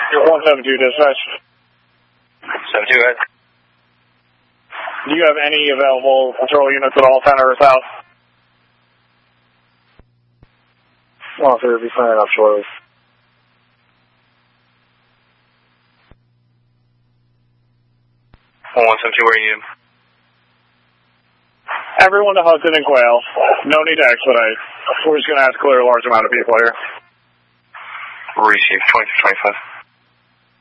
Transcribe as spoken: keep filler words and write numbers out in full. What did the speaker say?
You're one seven two dispatch. seven two, right? Do you have any available patrol units at all, center or south? Well, there will be signing up shortly. one seven two, where are you? Everyone to Hudson and Quail. No need to expedite. We're just going to have to clear a large amount of people here. Receive twenty-two twenty-five.